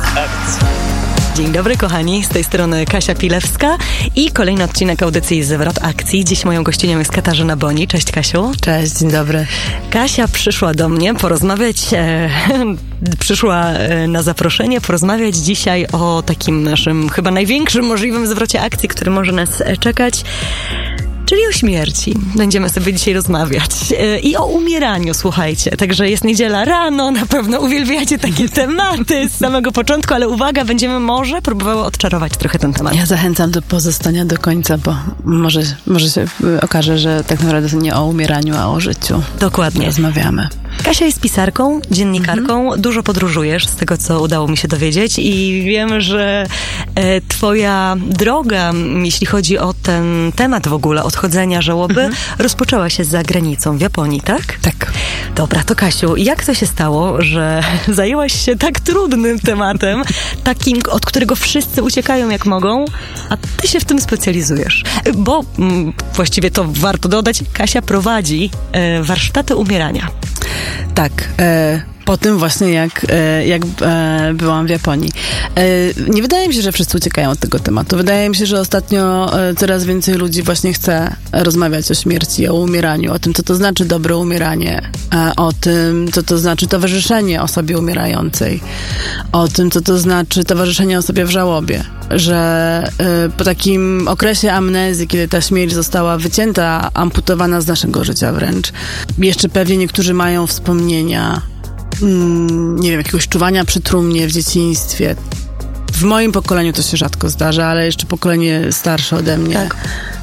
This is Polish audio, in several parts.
akcji. Dzień dobry kochani, z tej strony Kasia Pilewska i kolejny odcinek audycji Zwrot Akcji. Dziś moją gościnią jest Katarzyna Boni. Cześć Kasiu. Cześć, dzień dobry. Kasia przyszła do mnie porozmawiać, przyszła na zaproszenie porozmawiać dzisiaj o takim naszym chyba największym możliwym zwrocie akcji, który może nas czekać. Czyli o śmierci. Będziemy sobie dzisiaj rozmawiać. I o umieraniu, słuchajcie. Także jest niedziela rano, na pewno uwielbiacie takie tematy z samego początku, ale uwaga, będziemy może próbowały odczarować trochę ten temat. Ja zachęcam do pozostania do końca, bo może się okaże, że tak naprawdę to nie o umieraniu, a o życiu. Dokładnie. Rozmawiamy. Kasia jest pisarką, dziennikarką, dużo podróżujesz, z tego co udało mi się dowiedzieć i wiem, że twoja droga, jeśli chodzi o ten temat w ogóle, odchodzenia, żałoby, rozpoczęła się za granicą w Japonii, tak? Tak. Dobra, to Kasiu, jak to się stało, że zajęłaś się tak trudnym tematem, takim, od którego wszyscy uciekają jak mogą, a ty się w tym specjalizujesz? Bo właściwie to warto dodać, Kasia prowadzi warsztaty umierania. Tak, po tym właśnie jak byłam w Japonii. Nie wydaje mi się, że wszyscy uciekają od tego tematu. Wydaje mi się, że ostatnio coraz więcej ludzi właśnie chce rozmawiać o śmierci, o umieraniu, o tym, co to znaczy dobre umieranie, o tym, co to znaczy towarzyszenie osobie umierającej, o tym, co to znaczy towarzyszenie osobie w żałobie. Że po takim okresie amnezji, kiedy ta śmierć została wycięta, amputowana z naszego życia wręcz, jeszcze pewnie niektórzy mają wspomnienia, nie wiem, jakiegoś czuwania przy trumnie w dzieciństwie. W moim pokoleniu to się rzadko zdarza, ale jeszcze pokolenie starsze ode mnie tak.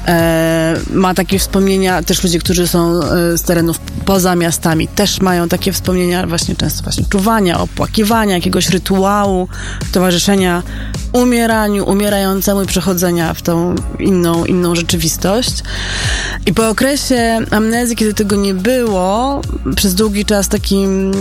Ma takie wspomnienia. Też ludzie, którzy są z terenów poza miastami, też mają takie wspomnienia często właśnie czuwania, opłakiwania, jakiegoś rytuału, towarzyszenia umieraniu, umierającemu i przechodzenia w tą inną rzeczywistość. I po okresie amnezji, kiedy tego nie było, przez długi czas takim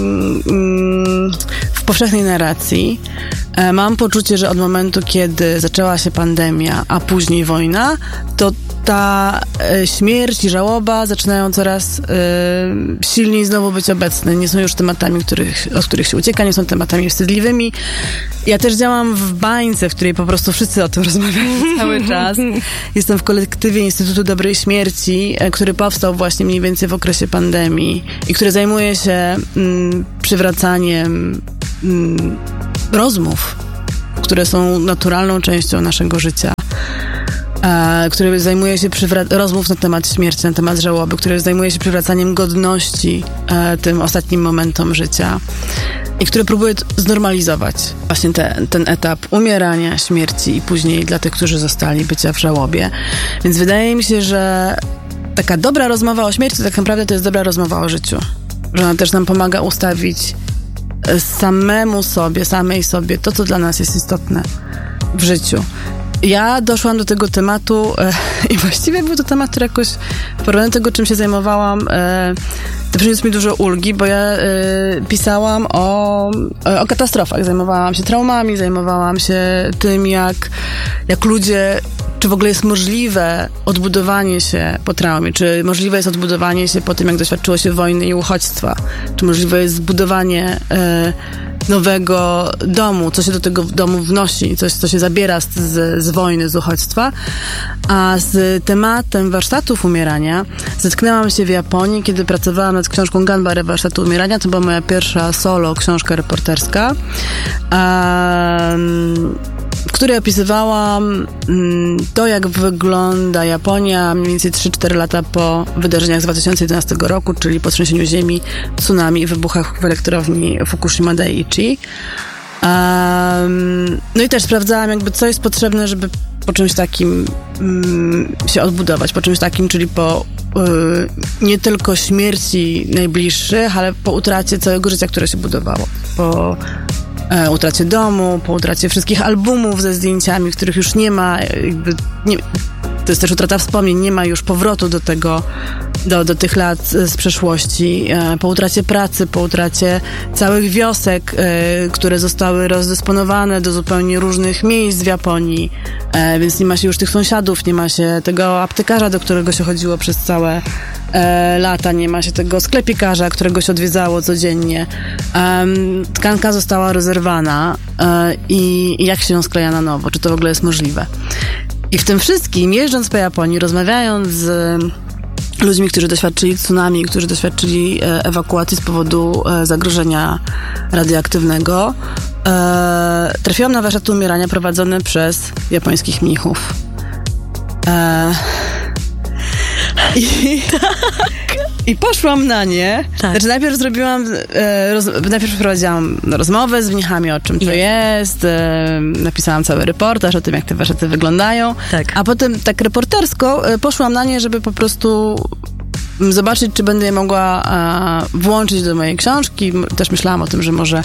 w powszechnej narracji, mam poczucie, że od momentu, kiedy zaczęła się pandemia, a później wojna, to ta śmierć i żałoba zaczynają coraz silniej znowu być obecne. Nie są już tematami, od których się ucieka, nie są tematami wstydliwymi. Ja też działam w bańce, w której po prostu wszyscy o tym rozmawiają cały czas. Jestem w kolektywie Instytutu Dobrej Śmierci, który powstał właśnie mniej więcej w okresie pandemii i który zajmuje się przywracaniem rozmów, które są naturalną częścią naszego życia, który zajmuje się rozmów na temat śmierci, na temat żałoby, który zajmuje się przywracaniem godności tym ostatnim momentom życia i który próbuje znormalizować właśnie ten etap umierania, śmierci i później dla tych, którzy zostali, bycia w żałobie. Więc wydaje mi się, że taka dobra rozmowa o śmierci tak naprawdę to jest dobra rozmowa o życiu. Że ona też nam pomaga ustawić samemu sobie, samej sobie to, co dla nas jest istotne w życiu. Ja doszłam do tego tematu i właściwie był to temat, który jakoś w porównaniu do tego, czym się zajmowałam, to przyniósł mi dużo ulgi, bo ja pisałam o katastrofach. Zajmowałam się traumami, zajmowałam się tym, jak ludzie, czy w ogóle jest możliwe odbudowanie się po traumie, czy możliwe jest odbudowanie się po tym, jak doświadczyło się wojny i uchodźstwa, czy możliwe jest zbudowanie nowego domu, co się do tego domu wnosi, coś, co się zabiera z wojny, z uchodźstwa. A z tematem warsztatów umierania zetknęłam się w Japonii, kiedy pracowałam nad książką Ganbare Warsztatu Umierania. To była moja pierwsza solo książka reporterska, w której opisywałam to, jak wygląda Japonia mniej więcej 3-4 lata po wydarzeniach z 2011 roku, czyli po trzęsieniu ziemi, tsunami i wybuchach w elektrowni Fukushima Daiichi. No i też sprawdzałam co jest potrzebne, żeby po czymś takim się odbudować, po czymś takim, czyli po nie tylko śmierci najbliższych, ale po utracie całego życia, które się budowało. Po utracie domu, po utracie wszystkich albumów ze zdjęciami, których już nie ma. To jest też utrata wspomnień, nie ma już powrotu do tego, do tych lat z przeszłości, po utracie pracy, po utracie całych wiosek, które zostały rozdysponowane do zupełnie różnych miejsc w Japonii, więc nie ma się już tych sąsiadów, nie ma się tego aptekarza, do którego się chodziło przez całe lata nie ma się tego sklepikarza, którego się odwiedzało codziennie. Tkanka została rozerwana i jak się ją skleja na nowo? Czy to w ogóle jest możliwe? I w tym wszystkim, jeżdżąc po Japonii, rozmawiając z ludźmi, którzy doświadczyli tsunami, którzy doświadczyli ewakuacji z powodu zagrożenia radioaktywnego, trafiłam na warsztaty umierania prowadzone przez japońskich mnichów. I poszłam na nie. Tak. Znaczy najpierw zrobiłam, najpierw przeprowadziłam rozmowę z mnichami, o czym to jest. Napisałam cały reportaż o tym, jak te warsztaty wyglądają. Tak. A potem tak reportersko poszłam na nie, żeby po prostu zobaczyć, czy będę je mogła włączyć do mojej książki. Też myślałam o tym, że może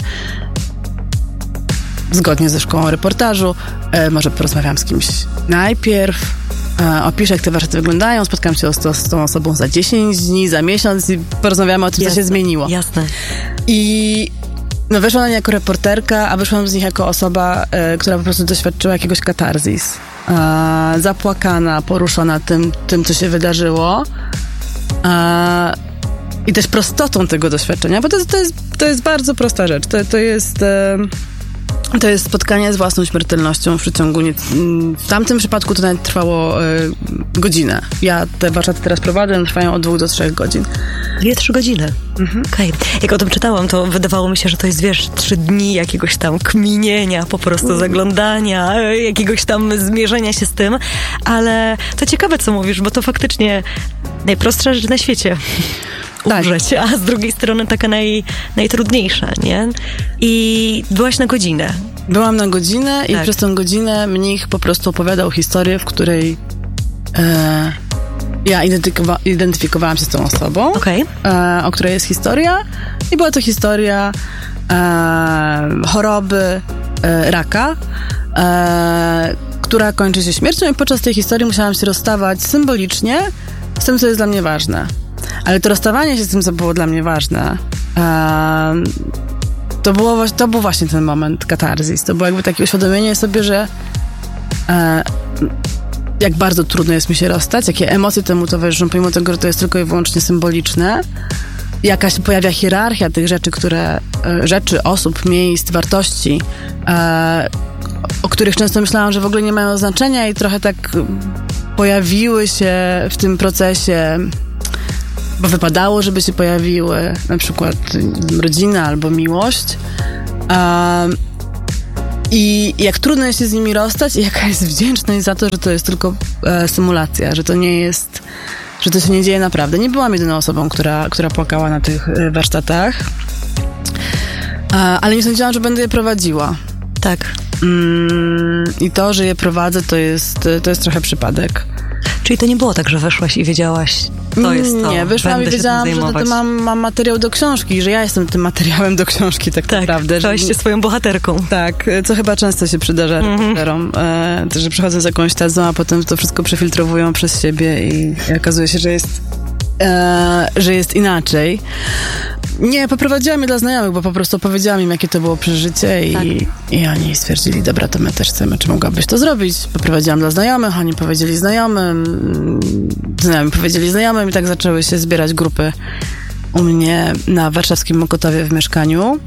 zgodnie ze szkołą reportażu może porozmawiam z kimś najpierw, opiszę, jak te warsztaty wyglądają, spotkam się z tą osobą za 10 dni, za miesiąc i porozmawiamy o tym, co się zmieniło. Jasne. I weszłam na nie jako reporterka, a wyszłam z nich jako osoba, która po prostu doświadczyła jakiegoś katarzis. Zapłakana, poruszona tym, co się wydarzyło. I też prostotą tego doświadczenia, bo to jest bardzo prosta rzecz. To jest spotkanie z własną śmiertelnością w przeciągu w tamtym przypadku to nawet trwało godzinę. Ja te warsztaty teraz prowadzę, trwają od 2 do 3 godzin. 2-3 godziny. Okej. Jak o tym czytałam, to wydawało mi się, że to jest, 3 dni jakiegoś tam kminienia, po prostu zaglądania, jakiegoś tam zmierzenia się z tym, ale to ciekawe, co mówisz, bo to faktycznie najprostsza rzecz na świecie. Umrzeć, a z drugiej strony taka najtrudniejsza, nie? I byłaś na godzinę. Byłam na godzinę i przez tę godzinę mnich po prostu opowiadał historię, w której ja identyfikowałam się z tą osobą, o której jest historia i była to historia choroby raka, która kończy się śmiercią i podczas tej historii musiałam się rozstawać symbolicznie z tym, co jest dla mnie ważne. Ale to rozstawanie się z tym, co było dla mnie ważne, to był właśnie ten moment katarzis. To było jakby takie uświadomienie sobie, że jak bardzo trudno jest mi się rozstać, jakie emocje temu towarzyszą, pomimo tego, że to jest tylko i wyłącznie symboliczne. Jaka się pojawia hierarchia tych rzeczy, osób, miejsc, wartości, o których często myślałam, że w ogóle nie mają znaczenia i trochę tak pojawiły się w tym procesie, bo wypadało, żeby się pojawiły, na przykład rodzina albo miłość. I jak trudno jest się z nimi rozstać i jaka jest wdzięczność za to, że to jest tylko symulacja, że to nie jest, że to się nie dzieje naprawdę. Nie byłam jedyną osobą, która płakała na tych warsztatach, ale nie sądziłam, że będę je prowadziła. Tak. I to, że je prowadzę, to jest trochę przypadek. Czyli to nie było tak, że weszłaś i wiedziałaś, to jest to. Nie, wyszłam i wiedziałam, że mam materiał do książki, że ja jestem tym materiałem do książki tak naprawdę. Stałaś się swoją bohaterką. Tak, co chyba często się przydarza reporterom, że przychodzą z jakąś tezą, a potem to wszystko przefiltrowują przez siebie i okazuje się, że jest inaczej. Nie, poprowadziłam je dla znajomych, bo po prostu powiedziałam im, jakie to było przeżycie i oni stwierdzili, dobra, to my też chcemy, czy mogłabyś to zrobić? Poprowadziłam dla znajomych, oni powiedzieli znajomi powiedzieli znajomym i tak zaczęły się zbierać grupy u mnie na warszawskim Mokotowie w mieszkaniu.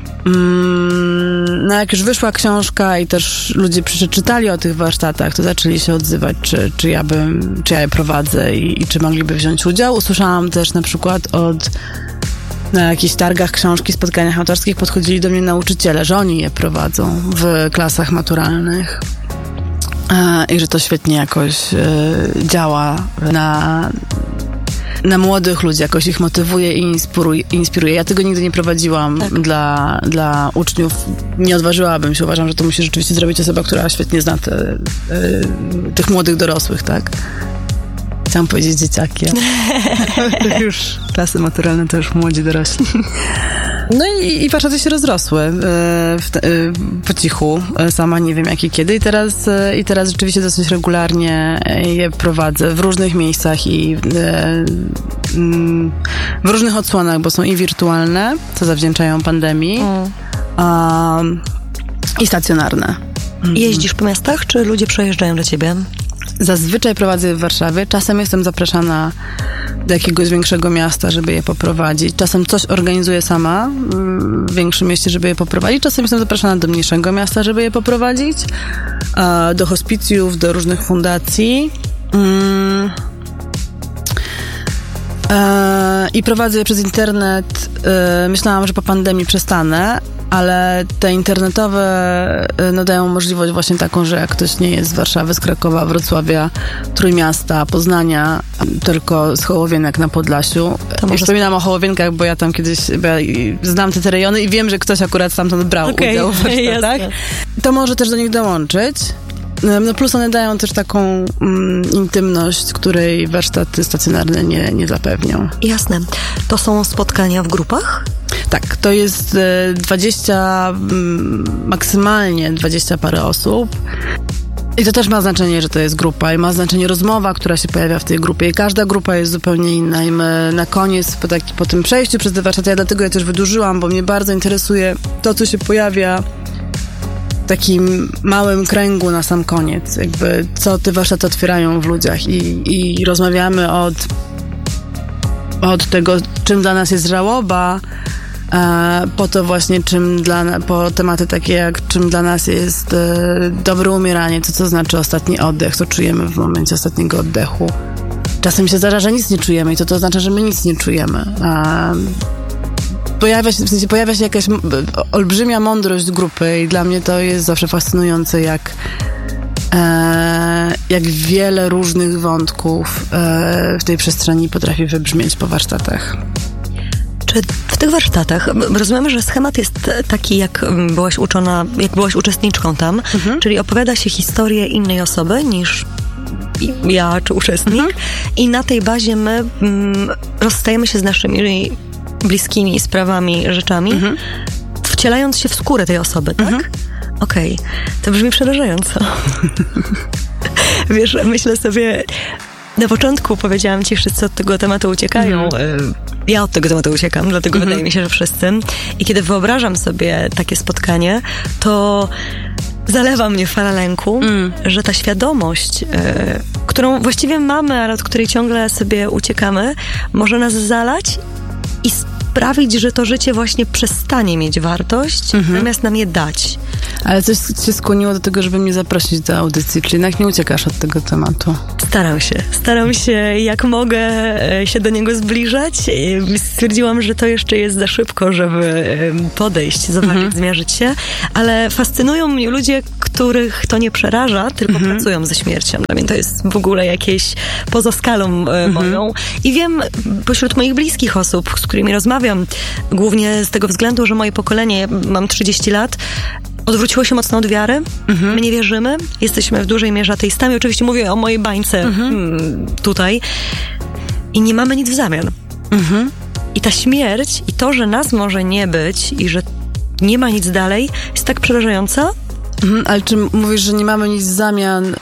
No jak już wyszła książka i też ludzie przeczytali o tych warsztatach, to zaczęli się odzywać, czy ja je prowadzę i czy mogliby wziąć udział. Usłyszałam też na przykład na jakichś targach książki, spotkaniach autorskich podchodzili do mnie nauczyciele, że oni je prowadzą w klasach maturalnych i że to świetnie jakoś działa na młodych ludzi, jakoś ich motywuje i inspiruje. Ja tego nigdy nie prowadziłam dla uczniów. Nie odważyłabym się. Uważam, że to musi rzeczywiście zrobić osoba, która świetnie zna tych młodych dorosłych, tak? Chciałam powiedzieć dzieciaki. To już klasy maturalne, to już młodzi dorośli. No i warsztaty się rozrosły po cichu. Sama nie wiem jak i kiedy. I teraz rzeczywiście dosyć regularnie je prowadzę w różnych miejscach i w różnych odsłonach, bo są i wirtualne, co zawdzięczają pandemii, i stacjonarne. Jeździsz po miastach, czy ludzie przejeżdżają do ciebie? Zazwyczaj prowadzę je w Warszawie. Czasem jestem zapraszana do jakiegoś większego miasta, żeby je poprowadzić. Czasem coś organizuję sama w większym mieście, żeby je poprowadzić. Czasem jestem zapraszana do mniejszego miasta, żeby je poprowadzić. Do hospicjów, do różnych fundacji. I prowadzę je przez internet. Myślałam, że po pandemii przestanę, ale te internetowe dają możliwość właśnie taką, że jak ktoś nie jest z Warszawy, z Krakowa, Wrocławia, Trójmiasta, Poznania, tylko z Hołowienek na Podlasiu. Wspominam o Hołowienkach, bo ja tam kiedyś znam te rejony i wiem, że ktoś akurat stamtąd brał udział w warsztatach. To może też do nich dołączyć. No plus one dają też taką intymność, której warsztaty stacjonarne nie zapewnią. Jasne. To są spotkania w grupach? Tak, to jest 20, maksymalnie 20 parę osób. I to też ma znaczenie, że to jest grupa i ma znaczenie rozmowa, która się pojawia w tej grupie i każda grupa jest zupełnie inna i my na koniec, po tym przejściu przez te warsztaty, dlatego ja też wydłużyłam, bo mnie bardzo interesuje to, co się pojawia w takim małym kręgu na sam koniec, jakby co te warsztaty otwierają w ludziach i rozmawiamy od tego, czym dla nas jest żałoba, po to właśnie, po tematy takie jak czym dla nas jest dobre umieranie, co znaczy ostatni oddech, co czujemy w momencie ostatniego oddechu. Czasem się zdarza, że nic nie czujemy i to oznacza, że my nic nie czujemy. Pojawia się jakaś olbrzymia mądrość grupy i dla mnie to jest zawsze fascynujące, jak wiele różnych wątków w tej przestrzeni potrafi wybrzmieć po warsztatach. Czy w tych warsztatach, rozumiem, że schemat jest taki, jak byłaś uczona, jak byłaś uczestniczką tam, czyli opowiada się historię innej osoby niż ja czy uczestnik i na tej bazie my rozstajemy się z naszymi bliskimi sprawami, rzeczami, wcielając się w skórę tej osoby, tak? Okej. To brzmi przerażająco. Wiesz, myślę sobie, na początku powiedziałam ci, wszyscy od tego tematu uciekają. Ja od tego tematu uciekam, dlatego wydaje mi się, że wszyscy. I kiedy wyobrażam sobie takie spotkanie, to zalewa mnie fala lęku, że ta świadomość, którą właściwie mamy, ale od której ciągle sobie uciekamy, może nas zalać i sprawić, że to życie właśnie przestanie mieć wartość, zamiast nam je dać. Ale coś cię skłoniło do tego, żeby mnie zaprosić do audycji, czyli jednak nie uciekasz od tego tematu. Staram się jak mogę się do niego zbliżać. Stwierdziłam, że to jeszcze jest za szybko, żeby podejść, zobaczyć, zmierzyć się, ale fascynują mnie ludzie, których to nie przeraża, tylko pracują ze śmiercią. Dla mnie to jest w ogóle jakieś poza skalą moją. I wiem, pośród moich bliskich osób, z którymi rozmawiam, głównie z tego względu, że moje pokolenie, mam 30 lat, odwróciło się mocno od wiary. My nie wierzymy. Jesteśmy w dużej mierze ateistami. Oczywiście mówię o mojej bańce tutaj. I nie mamy nic w zamian. I ta śmierć i to, że nas może nie być i że nie ma nic dalej, jest tak przerażająca. Ale czy mówisz, że nie mamy nic w zamian,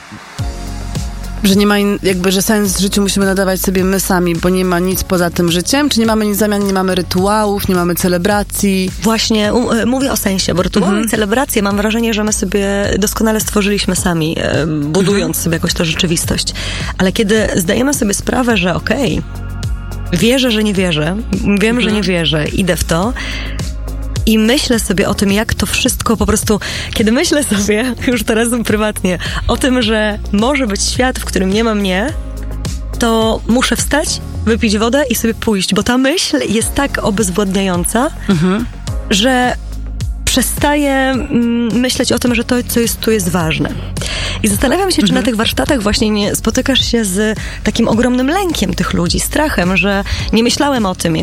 że nie ma że sens w życiu musimy nadawać sobie my sami, bo nie ma nic poza tym życiem? Czy nie mamy nic w zamian, nie mamy rytuałów, nie mamy celebracji? Właśnie, mówię o sensie, bo rytuały i celebracje mam wrażenie, że my sobie doskonale stworzyliśmy sami, budując sobie jakoś tę rzeczywistość. Ale kiedy zdajemy sobie sprawę, że wierzę, że nie wierzę, wiem, że nie wierzę, idę w to, i myślę sobie o tym, jak to wszystko po prostu, kiedy myślę sobie, już teraz prywatnie, o tym, że może być świat, w którym nie ma mnie, to muszę wstać, wypić wodę i sobie pójść, bo ta myśl jest tak obezwładniająca, że przestaję myśleć o tym, że to, co jest tu, jest ważne. I zastanawiam się, czy na tych warsztatach właśnie nie spotykasz się z takim ogromnym lękiem tych ludzi, strachem, że nie myślałem o tym,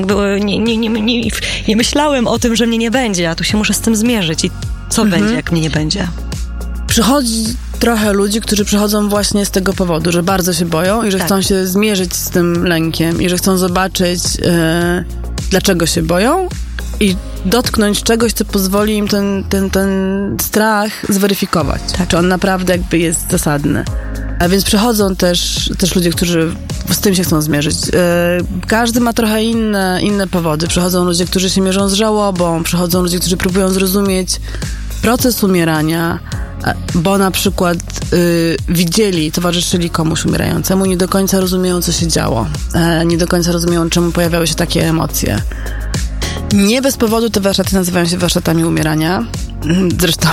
nie myślałem o tym, że mnie nie będzie, a tu się muszę z tym zmierzyć. I co będzie, jak mnie nie będzie? Przychodzi trochę ludzi, którzy przychodzą właśnie z tego powodu, że bardzo się boją i że chcą się zmierzyć z tym lękiem i że chcą zobaczyć, dlaczego się boją i dotknąć czegoś, co pozwoli im ten strach zweryfikować. Czy on naprawdę jakby jest zasadny. A więc przychodzą też ludzie, którzy z tym się chcą zmierzyć. Każdy ma trochę inne powody. Przychodzą ludzie, którzy się mierzą z żałobą, przychodzą ludzie, którzy próbują zrozumieć proces umierania, bo na przykład widzieli, towarzyszyli komuś umierającemu, nie do końca rozumieją, co się działo. Nie do końca rozumieją, czemu pojawiały się takie emocje. Nie bez powodu te warsztaty nazywają się warsztatami umierania. Zresztą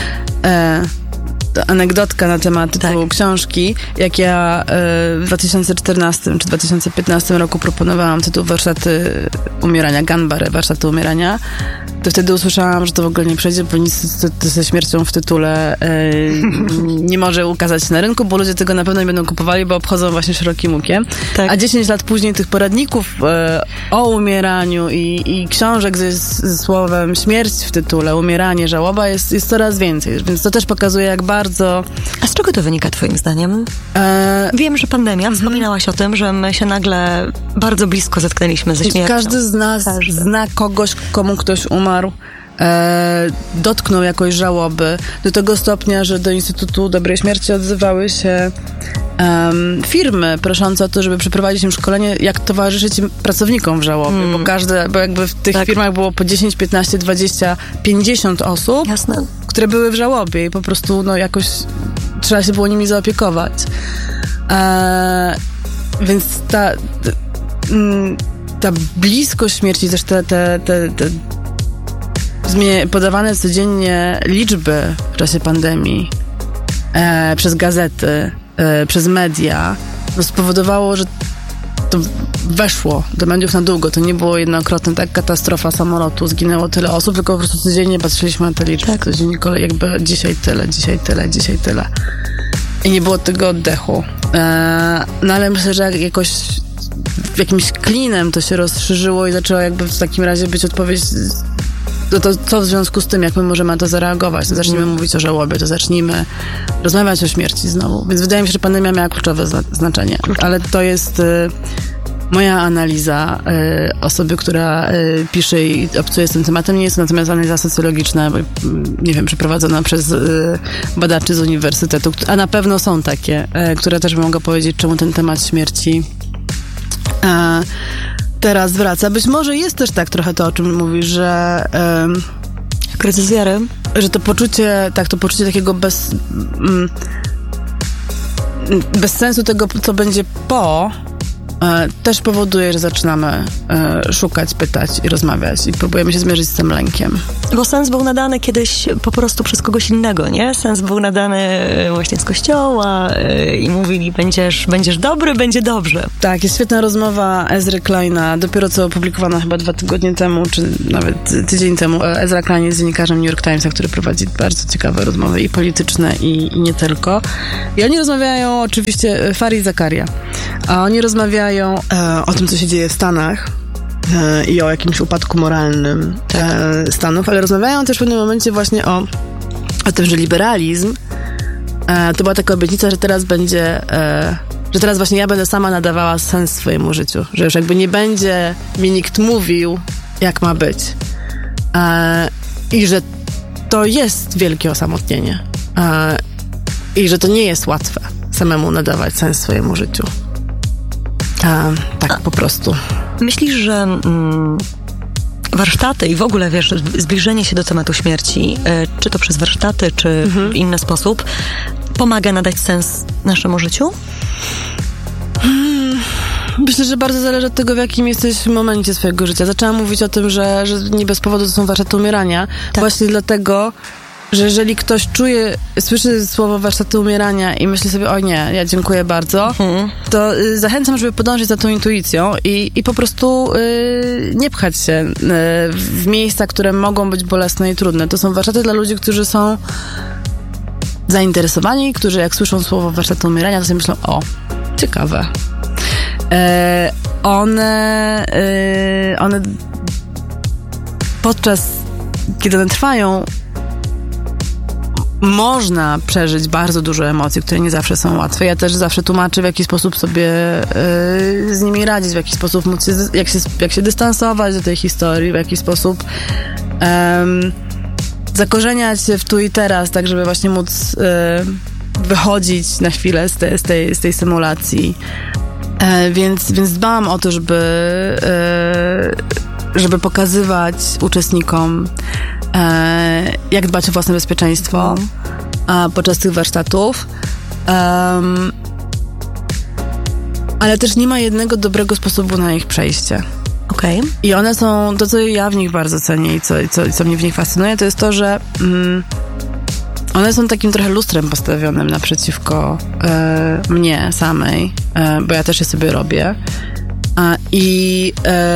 anegdotka na temat tytułu książki. Jak ja w 2014 czy 2015 roku proponowałam tytuł Warsztaty umierania, Ganbare, Warsztaty umierania, to wtedy usłyszałam, że to w ogóle nie przejdzie, bo nic ze śmiercią w tytule nie może ukazać się na rynku, bo ludzie tego na pewno nie będą kupowali, bo obchodzą właśnie szerokim łukiem. Tak. A 10 lat później tych poradników o umieraniu i książek ze słowem śmierć w tytule, umieranie, żałoba jest coraz więcej, więc to też pokazuje, jak bardzo... A z czego to wynika twoim zdaniem? Wiem, że pandemia, wspominałaś o tym, że my się nagle bardzo blisko zetknęliśmy ze śmiercią. Każdy z nas zna kogoś, komu ktoś umarł, dotknął jakoś żałoby, do tego stopnia, że do Instytutu Dobrej Śmierci odzywały się firmy proszące o to, żeby przeprowadzić im szkolenie, jak towarzyszyć pracownikom w żałobie, bo jakby w tych firmach było po 10, 15, 20, 50 osób, które były w żałobie i po prostu jakoś trzeba się było nimi zaopiekować. Więc ta bliskość śmierci, też te podawane codziennie liczby w czasie pandemii przez gazety, przez media, spowodowało, że to weszło do mediów na długo. To nie było jednokrotne, tak, katastrofa samolotu, zginęło tyle osób, tylko po prostu codziennie patrzyliśmy na te liczby. Codziennie jakby dzisiaj tyle. I nie było tego oddechu. No ale myślę, że jakoś jakimś klinem to się rozszerzyło i zaczęła jakby w takim razie być odpowiedź, to co w związku z tym, jak my możemy na to zareagować. To zacznijmy mówić o żałobie, to zacznijmy rozmawiać o śmierci znowu. Więc wydaje mi się, że pandemia miała kluczowe znaczenie. Ale to jest moja analiza osoby, która pisze i obcuje z tym tematem. Nie jest to natomiast analiza socjologiczna, bo, nie wiem, przeprowadzona przez badaczy z uniwersytetu, a na pewno są takie, które też mogą powiedzieć, czemu ten temat śmierci teraz wraca. Być może jest też tak trochę to, o czym mówisz, że kryzys wiary, że to poczucie takiego bez sensu tego, co będzie po, też powoduje, że zaczynamy szukać, pytać i rozmawiać i próbujemy się zmierzyć z tym lękiem. Bo sens był nadany kiedyś po prostu przez kogoś innego, nie? Sens był nadany właśnie z kościoła i mówili, będziesz dobry, będzie dobrze. Tak, jest świetna rozmowa Ezry Kleina, dopiero co opublikowana chyba 2 tygodnie temu, czy nawet tydzień temu. Ezra Klein jest dziennikarzem New York Timesa, który prowadzi bardzo ciekawe rozmowy i polityczne i nie tylko. I oni rozmawiają oczywiście, Fari i Zakaria, a oni rozmawiają o tym, co się dzieje w Stanach i o jakimś upadku moralnym Stanów, ale rozmawiają też w pewnym momencie właśnie o tym, że liberalizm to była taka obietnica, że teraz będzie, że teraz właśnie ja będę sama nadawała sens swojemu życiu, że już jakby nie będzie mi nikt mówił, jak ma być i że to jest wielkie osamotnienie i że to nie jest łatwe samemu nadawać sens swojemu życiu. Tak, po prostu. Myślisz, że warsztaty i w ogóle, wiesz, zbliżenie się do tematu śmierci, czy to przez warsztaty, czy w inny sposób, pomaga nadać sens naszemu życiu? Myślę, że bardzo zależy od tego, w jakim jesteś w momencie swojego życia. Zaczęłam mówić o tym, że nie bez powodu to są warsztaty umierania. Tak. Właśnie dlatego, że jeżeli ktoś słyszy słowo warsztaty umierania i myśli sobie, o nie, ja dziękuję bardzo, to zachęcam, żeby podążyć za tą intuicją i po prostu nie pchać się w miejsca, które mogą być bolesne i trudne. To są warsztaty dla ludzi, którzy są zainteresowani, którzy jak słyszą słowo warsztaty umierania, to sobie myślą, o, ciekawe. One podczas, kiedy one trwają, można przeżyć bardzo dużo emocji, które nie zawsze są łatwe. Ja też zawsze tłumaczę, w jaki sposób sobie z nimi radzić, w jaki sposób móc jak się dystansować do tej historii, w jaki sposób zakorzeniać się w tu i teraz, tak żeby właśnie móc wychodzić na chwilę z tej symulacji. Więc dbam o to, żeby pokazywać uczestnikom, jak dbać o własne bezpieczeństwo, podczas tych warsztatów. Ale też nie ma jednego dobrego sposobu na ich przejście. Okej. I one są, to co ja w nich bardzo cenię i co mnie w nich fascynuje, to jest to, że one są takim trochę lustrem postawionym naprzeciwko mnie samej, bo ja też je sobie robię. I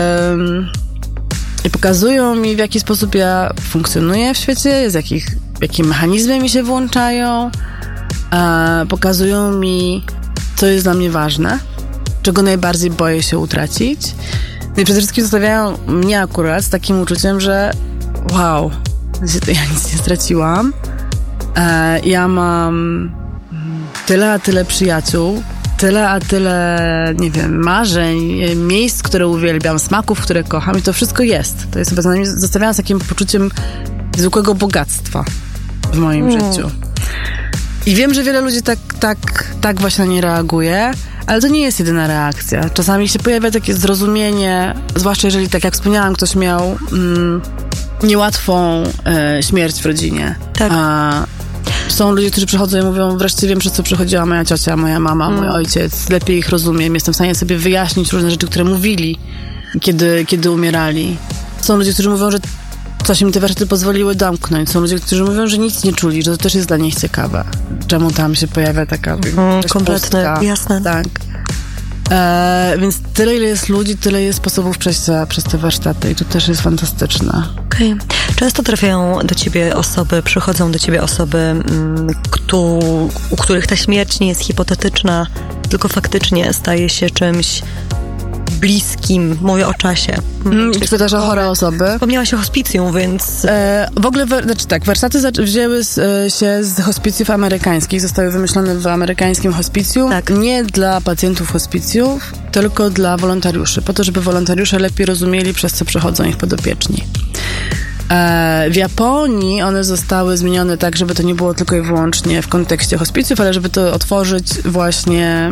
pokazują mi, w jaki sposób ja funkcjonuję w świecie, jakie mechanizmy mi się włączają. Pokazują mi, co jest dla mnie ważne, czego najbardziej boję się utracić. No i przede wszystkim zostawiają mnie akurat z takim uczuciem, że wow, ja nic nie straciłam. Ja mam tyle a tyle przyjaciół, tyle a tyle, nie wiem, marzeń, miejsc, które uwielbiam, smaków, które kocham i to wszystko jest. To jest chyba za nami zostawiałam z takim poczuciem zwykłego bogactwa w moim życiu. I wiem, że wiele ludzi tak właśnie na nie reaguje, ale to nie jest jedyna reakcja. Czasami się pojawia takie zrozumienie, zwłaszcza jeżeli, tak jak wspomniałam, ktoś miał niełatwą śmierć w rodzinie. Tak. Są ludzie, którzy przychodzą i mówią, wreszcie wiem, przez co przechodziła moja ciocia, moja mama, mój ojciec, lepiej ich rozumiem, jestem w stanie sobie wyjaśnić różne rzeczy, które mówili, kiedy umierali. Są ludzie, którzy mówią, że coś im te warsztaty pozwoliły domknąć. Są ludzie, którzy mówią, że nic nie czuli, że to też jest dla nich ciekawe. Czemu tam się pojawia taka kompletne, jasne. Tak. Więc tyle, ile jest ludzi, tyle jest sposobów przejścia przez te warsztaty i to też jest fantastyczne. Okej. Często trafiają do ciebie osoby, przychodzą do ciebie osoby, u których ta śmierć nie jest hipotetyczna, tylko faktycznie staje się czymś bliskim. Mówię o czasie. Pytasz o chore osoby? Wspomniałaś o hospicjum, więc... W ogóle, warsztaty wzięły się z hospicjów amerykańskich. Zostały wymyślone w amerykańskim hospicjum. Tak. Nie dla pacjentów hospicjów, tylko dla wolontariuszy. Po to, żeby wolontariusze lepiej rozumieli, przez co przechodzą ich podopieczni. W Japonii one zostały zmienione tak, żeby to nie było tylko i wyłącznie w kontekście hospicjów, ale żeby to otworzyć właśnie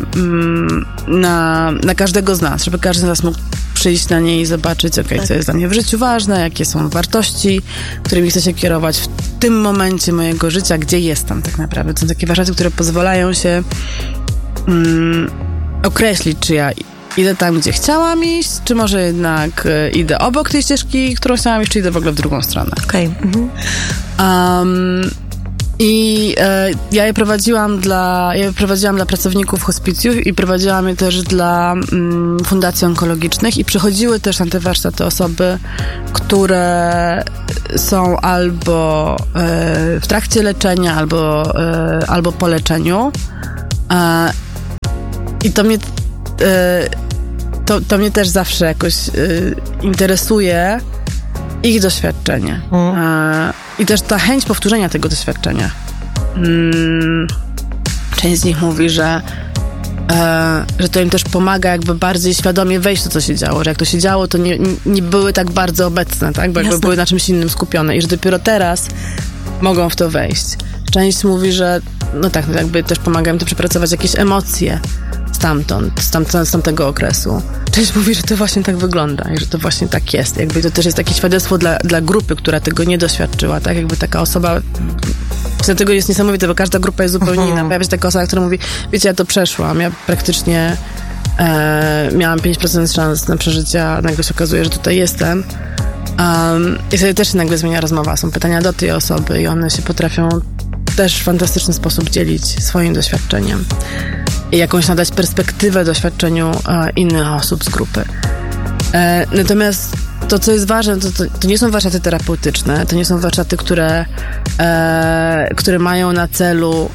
na każdego z nas, żeby każdy z nas mógł przyjść na nie i zobaczyć, co jest dla mnie w życiu ważne, jakie są wartości, którymi chcę się kierować w tym momencie mojego życia, gdzie jestem tak naprawdę. To są takie warsztaty, które pozwalają się określić, czy ja idę tam, gdzie chciałam iść, czy może jednak idę obok tej ścieżki, którą chciałam iść, czy idę w ogóle w drugą stronę. Okej. Ja je prowadziłam dla pracowników hospicjów i prowadziłam je też dla fundacji onkologicznych i przychodziły też na te warsztaty osoby, które są albo w trakcie leczenia, albo po leczeniu. I to mnie też zawsze jakoś interesuje ich doświadczenie. I też ta chęć powtórzenia tego doświadczenia. Część z nich mówi, że to im też pomaga jakby bardziej świadomie wejść w to, co się działo. Że jak to się działo, to nie były tak bardzo obecne, tak? Bo jakby były na czymś innym skupione i że dopiero teraz mogą w to wejść. Część mówi, że jakby też pomaga im to przepracować jakieś emocje z tamtego okresu. Część mówi, że to właśnie tak wygląda i że to właśnie tak jest. Jakby to też jest takie świadectwo dla grupy, która tego nie doświadczyła, tak? Jakby taka osoba... Dlatego jest niesamowite, bo każda grupa jest zupełnie inna. Pojawia się taka osoba, która mówi, wiecie, ja to przeszłam, ja praktycznie miałam 5% szans na przeżycie, a nagle się okazuje, że tutaj jestem. I wtedy też się nagle zmienia rozmowa. Są pytania do tej osoby i one się potrafią też w fantastyczny sposób dzielić swoim doświadczeniem i jakąś nadać perspektywę doświadczeniu innych osób z grupy. Natomiast to, co jest ważne, to nie są warsztaty terapeutyczne, to nie są warsztaty, które mają na celu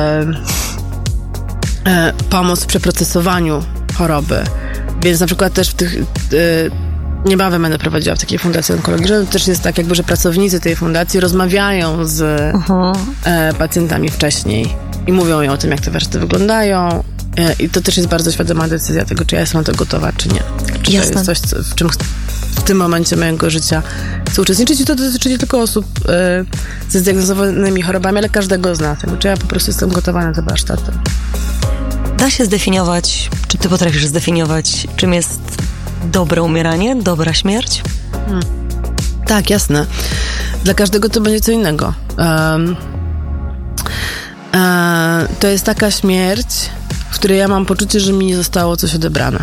pomoc w przeprocesowaniu choroby. Więc na przykład też w tych... Niebawem będę prowadziła w takiej fundacji onkologicznej. To też jest tak, jakby, że pracownicy tej fundacji rozmawiają z pacjentami wcześniej i mówią im o tym, jak te warsztaty wyglądają. I to też jest bardzo świadoma decyzja tego, czy ja jestem na to gotowa, czy nie. Czy to jest coś, w czym w tym momencie mojego życia chcę uczestniczyć. I to dotyczy nie tylko osób ze zdiagnozowanymi chorobami, ale każdego z nas. Czy ja po prostu jestem gotowa na te warsztaty. Da się zdefiniować, czy ty potrafisz zdefiniować, czym jest dobre umieranie, dobra śmierć? Tak, jasne. Dla każdego to będzie co innego. to jest taka śmierć, w której ja mam poczucie, że mi nie zostało coś odebrane.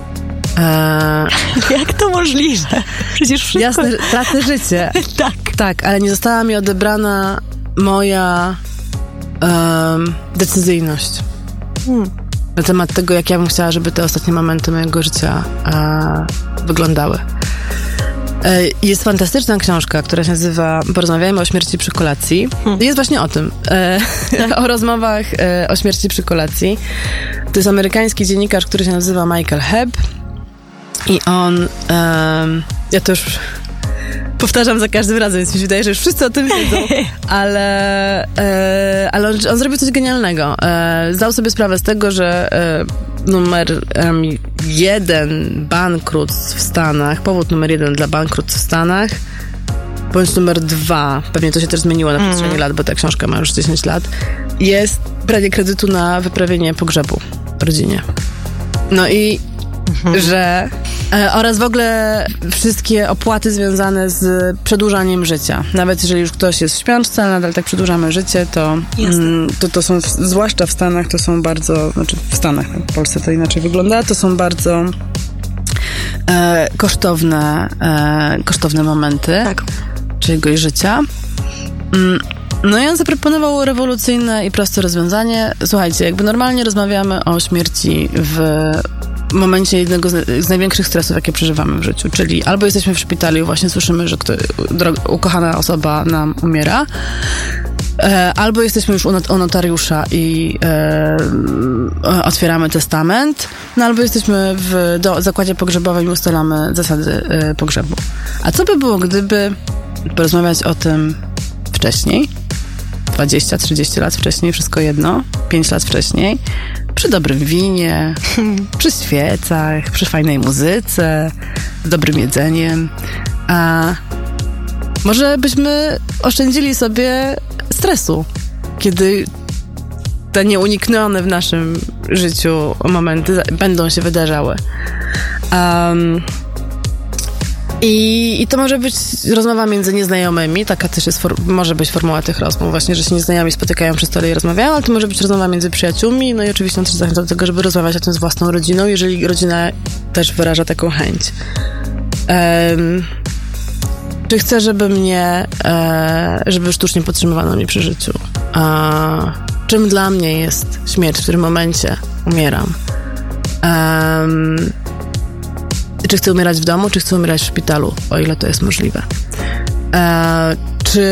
Jak to możliwe? Przecież wszystko... Jasne, tracę życie. Tak, ale nie została mi odebrana moja decyzyjność. Na temat tego, jak ja bym chciała, żeby te ostatnie momenty mojego życia wyglądały. Jest fantastyczna książka, która się nazywa Porozmawiajmy o śmierci przy kolacji. Jest właśnie o tym. O rozmowach o śmierci przy kolacji. To jest amerykański dziennikarz, który się nazywa Michael Hebb. I on... ja to już powtarzam za każdym razem, więc mi się wydaje, że już wszyscy o tym wiedzą. Ale on zrobił coś genialnego. Zdał sobie sprawę z tego, że numer 1 bankructw w Stanach, powód numer 1 dla bankructw w Stanach, bądź numer 2, pewnie to się też zmieniło na przestrzeni lat, bo ta książka ma już 10 lat, jest branie kredytu na wyprawienie pogrzebu w rodzinie. No i że oraz w ogóle wszystkie opłaty związane z przedłużaniem życia. Nawet jeżeli już ktoś jest w śpiączce, ale nadal tak przedłużamy życie, to są, zwłaszcza w Stanach, to są bardzo, znaczy w Stanach, w Polsce to inaczej wygląda, to są bardzo kosztowne momenty czyjegoś życia. No i on zaproponował rewolucyjne i proste rozwiązanie. Słuchajcie, jakby normalnie rozmawiamy o śmierci w momencie jednego z największych stresów, jakie przeżywamy w życiu, czyli albo jesteśmy w szpitalu i właśnie słyszymy, że ukochana osoba nam umiera, albo jesteśmy już u notariusza i otwieramy testament, no albo jesteśmy w zakładzie pogrzebowym i ustalamy zasady pogrzebu. A co by było, gdyby porozmawiać o tym wcześniej? 20-30 lat wcześniej, wszystko jedno, 5 lat wcześniej, przy dobrym winie, przy świecach, przy fajnej muzyce, z dobrym jedzeniem. A może byśmy oszczędzili sobie stresu, kiedy te nieuniknione w naszym życiu momenty będą się wydarzały. I to może być rozmowa między nieznajomymi, taka też jest może być formuła tych rozmów, właśnie, że się nieznajomi spotykają przy stole i rozmawiają, ale to może być rozmowa między przyjaciółmi, no i oczywiście on też zachęca do tego, żeby rozmawiać o tym z własną rodziną, jeżeli rodzina też wyraża taką chęć. Czy chcę, żeby sztucznie podtrzymywano mnie przy życiu? Czym dla mnie jest śmierć, w którym momencie umieram? Czy chcę umierać w domu, czy chcę umierać w szpitalu, o ile to jest możliwe? Czy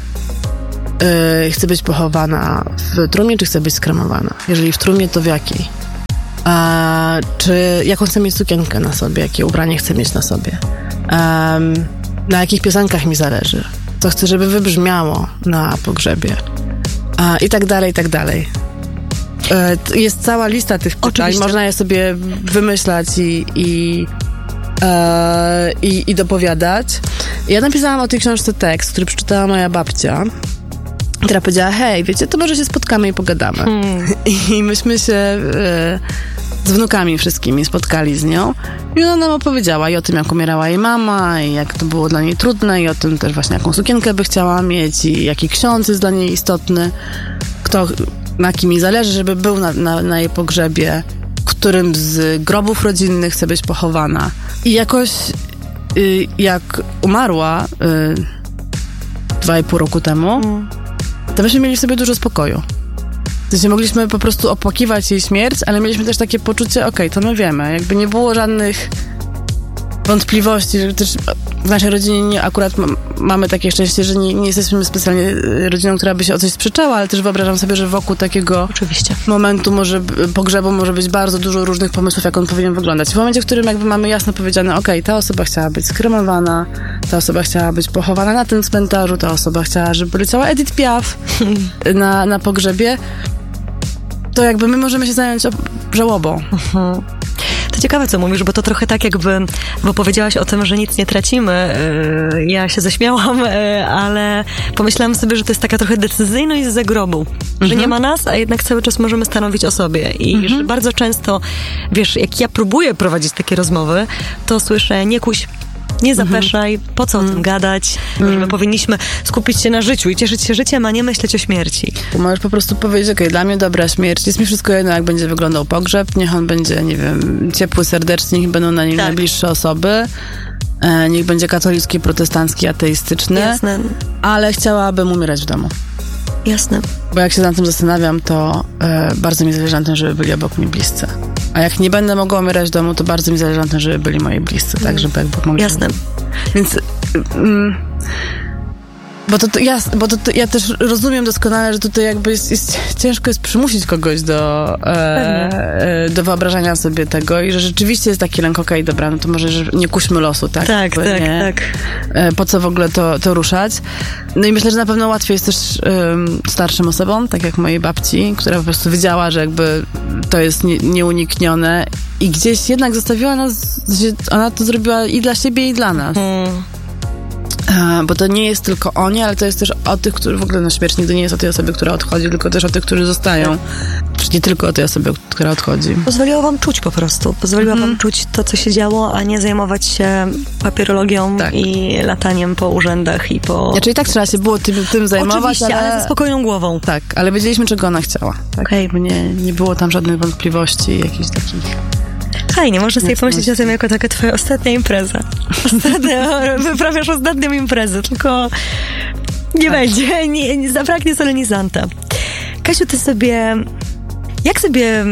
chcę być pochowana w trumnie, czy chcę być skremowana? Jeżeli w trumnie, to w jakiej? Czy jaką chcę mieć sukienkę na sobie, jakie ubranie chcę mieć na sobie? Na jakich piosenkach mi zależy? Co chcę, żeby wybrzmiało na pogrzebie? I tak dalej, i tak dalej. Jest cała lista tych pytań. Oczywiście. Można je sobie wymyślać i dopowiadać. Ja napisałam o tej książce tekst, który przeczytała moja babcia, która powiedziała: hej, wiecie, to może się spotkamy i pogadamy. I myśmy się z wnukami wszystkimi spotkali z nią i ona nam opowiedziała i o tym, jak umierała jej mama i jak to było dla niej trudne i o tym też właśnie, jaką sukienkę by chciała mieć i jaki ksiądz jest dla niej istotny, na kim jej zależy, żeby był na jej pogrzebie, którym z grobów rodzinnych chce być pochowana. I jakoś jak umarła 2,5 roku temu, to myśmy mieli w sobie dużo spokoju. W sensie mogliśmy po prostu opłakiwać jej śmierć, ale mieliśmy też takie poczucie, okej, to my wiemy. Jakby nie było żadnych wątpliwości, że też w naszej rodzinie akurat mamy takie szczęście, że nie jesteśmy specjalnie rodziną, która by się o coś sprzeczała, ale też wyobrażam sobie, że wokół takiego momentu pogrzebu może być bardzo dużo różnych pomysłów, jak on powinien wyglądać. W momencie, w którym jakby mamy jasno powiedziane, okej, ta osoba chciała być skremowana, ta osoba chciała być pochowana na tym cmentarzu, ta osoba chciała, żeby leciała Edith Piaf na pogrzebie, to jakby my możemy się zająć żałobą. To ciekawe, co mówisz, bo to trochę tak jakby, bo powiedziałaś o tym, że nic nie tracimy. Ja się zaśmiałam, ale pomyślałam sobie, że to jest taka trochę decyzyjność z zagrobu. Że nie ma nas, a jednak cały czas możemy stanowić o sobie. I że bardzo często, wiesz, jak ja próbuję prowadzić takie rozmowy, to słyszę: nie kuś, Nie zapeszaj, po co o tym gadać? Że my powinniśmy skupić się na życiu i cieszyć się życiem, a nie myśleć o śmierci. Możesz po prostu powiedzieć, okej, dla mnie dobra śmierć, jest mi wszystko jedno, jak będzie wyglądał pogrzeb, niech on będzie, nie wiem, ciepły, serdeczny, niech będą na nim najbliższe osoby, niech będzie katolicki, protestancki, ateistyczny, Jasne. ale chciałabym umierać w domu. Jasne. Bo jak się nad tym zastanawiam, to bardzo mi zależy na tym, żeby byli obok mnie bliscy. A jak nie będę mogła umierać w domu, to bardzo mi zależy na tym, żeby byli moi bliscy, tak, żeby jakby mogli... Jasne. Więc... Bo to ja też rozumiem doskonale, że tutaj jakby ciężko jest przymusić kogoś do wyobrażania sobie tego i że rzeczywiście jest taki lęk, okej, dobra, no to może że nie kuśmy losu, tak? Tak. Po co w ogóle to ruszać? No i myślę, że na pewno łatwiej jest też starszym osobom, tak jak mojej babci, która po prostu wiedziała, że jakby to jest nieuniknione i gdzieś jednak zostawiła nas, ona to zrobiła i dla siebie, i dla nas. Bo to nie jest tylko o nie, ale to jest też o tych, którzy w ogóle na śmierć nigdy nie jest o tej osobie, która odchodzi, tylko też o tych, którzy zostają. Czyli nie tylko o tej osobie, która odchodzi. Pozwoliła wam czuć po prostu. Pozwoliła wam czuć to, co się działo, a nie zajmować się papierologią i lataniem po urzędach i po... Czyli tak trzeba się było tym zajmować, oczywiście, ale ze spokojną głową. Tak, ale wiedzieliśmy, czego ona chciała. Tak? Okej. Nie było tam żadnych wątpliwości, jakichś takich... Fajnie, można sobie pomyśleć o tym jako taka twoja ostatnia impreza. Wyprawiasz ostatnią imprezę, tylko nie będzie, nie zabraknie solenizanta. Kasiu, ty sobie... Jak sobie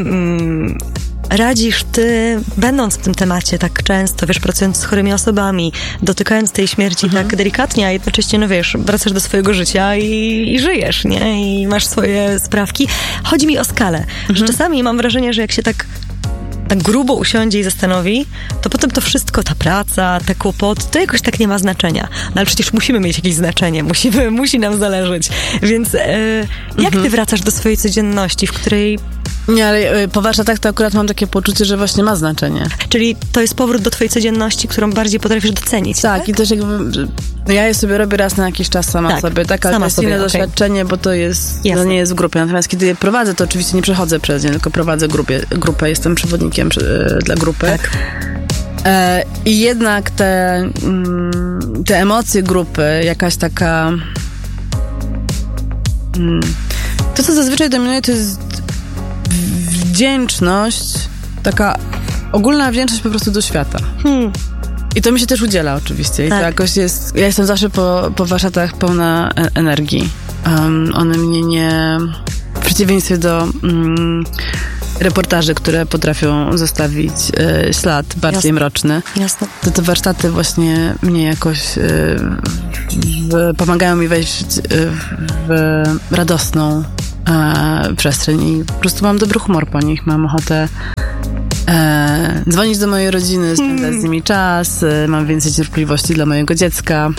radzisz ty, będąc w tym temacie tak często, wiesz, pracując z chorymi osobami, dotykając tej śmierci tak delikatnie, a jednocześnie, no wiesz, wracasz do swojego życia i żyjesz, nie? I masz swoje sprawki. Chodzi mi o skalę, że czasami mam wrażenie, że jak się tak grubo usiądzie i zastanowi, to potem to wszystko, ta praca, te kłopoty, to jakoś tak nie ma znaczenia. No ale przecież musimy mieć jakieś znaczenie, musi nam zależeć. Więc jak ty wracasz do swojej codzienności, w której... Nie, ale po warsztatach to akurat mam takie poczucie, że właśnie ma znaczenie. Czyli to jest powrót do twojej codzienności, którą bardziej potrafisz docenić, tak? I też jakby... Ja je sobie robię raz na jakiś czas sama sobie, tak? Ale to jest inne doświadczenie, bo to jest... To nie jest w grupie. Natomiast kiedy je prowadzę, to oczywiście nie przechodzę przez nie, tylko prowadzę grupę. Jestem przewodnikiem dla grupy. Tak. I jednak te emocje grupy, jakaś taka... To, co zazwyczaj dominuje, to jest wdzięczność, taka ogólna wdzięczność po prostu do świata. I to mi się też udziela oczywiście. I to jakoś jest... Ja jestem zawsze po warsztatach pełna energii. One mnie nie... W przeciwieństwie do reportaży, które potrafią zostawić ślad bardziej mroczny. Jasne. To te warsztaty właśnie mnie jakoś pomagają mi wejść w radosną przestrzeń i po prostu mam dobry humor po nich. Mam ochotę dzwonić do mojej rodziny, spędzać z nimi czas, mam więcej cierpliwości dla mojego dziecka.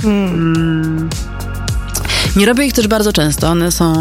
Nie robię ich też bardzo często. One są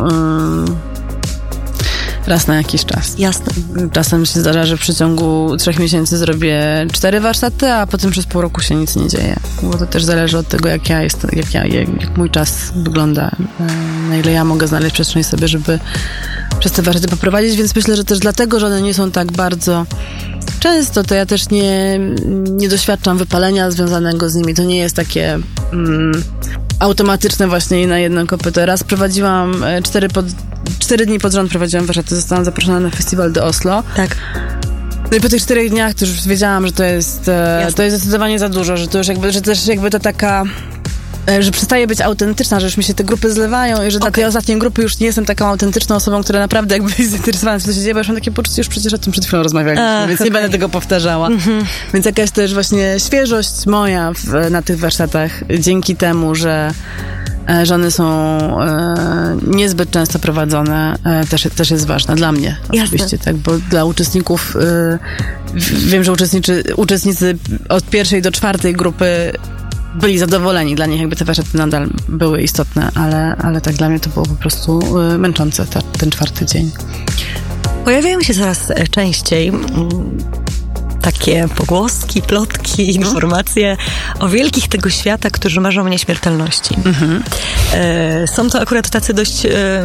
raz na jakiś czas. Jasne. Czasem się zdarza, że w przeciągu 3 miesięcy zrobię 4 warsztaty, a potem przez pół roku się nic nie dzieje. Bo to też zależy od tego, jak mój czas wygląda, na ile ja mogę znaleźć przestrzeń sobie, żeby przez te warsztaty poprowadzić, więc myślę, że też dlatego, że one nie są tak bardzo często, to ja też nie doświadczam wypalenia związanego z nimi. To nie jest takie automatyczne właśnie na jedno kopyto. Raz prowadziłam 4 dni pod rząd prowadziłam warsztaty, zostałam zaproszona na festiwal do Oslo. Tak. No i po tych 4 dniach to już wiedziałam, że to jest zdecydowanie za dużo, że to już że też jakby to taka, że przestaje być autentyczna, że już mi się te grupy zlewają i że dla tej ostatniej grupy już nie jestem taką autentyczną osobą, która naprawdę jakby jest zainteresowana w tym, co się dzieje, bo już mam takie poczucie, już przecież o tym przed chwilą rozmawialiśmy, więc nie będę tego powtarzała. Więc jakaś też właśnie świeżość moja na tych warsztatach dzięki temu, że one są niezbyt często prowadzone, też jest ważna dla mnie. Oczywiście, tak, bo dla uczestników wiem, że uczestnicy od 1. do 4. grupy byli zadowoleni. Dla nich jakby te warsztaty nadal były istotne, ale tak dla mnie to było po prostu męczące ten 4. dzień. Pojawiają się coraz częściej takie pogłoski, plotki, informacje o wielkich tego świata, którzy marzą o nieśmiertelności. Są to akurat tacy dość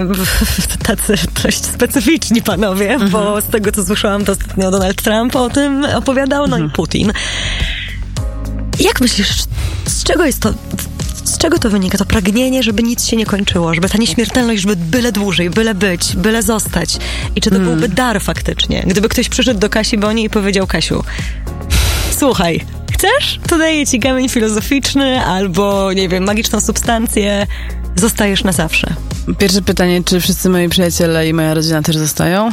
specyficzni panowie, bo z tego, co słyszałam, to ostatnio Donald Trump o tym opowiadał, no i Putin. Jak myślisz, z czego to wynika? To pragnienie, żeby nic się nie kończyło, żeby ta nieśmiertelność, żeby byle dłużej, byle być, byle zostać. I czy to byłby dar faktycznie? Gdyby ktoś przyszedł do Kasi Boni i powiedział: Kasiu, słuchaj, chcesz? To daję ci kamień filozoficzny albo, nie wiem, magiczną substancję. Zostajesz na zawsze. Pierwsze pytanie, czy wszyscy moi przyjaciele i moja rodzina też zostają?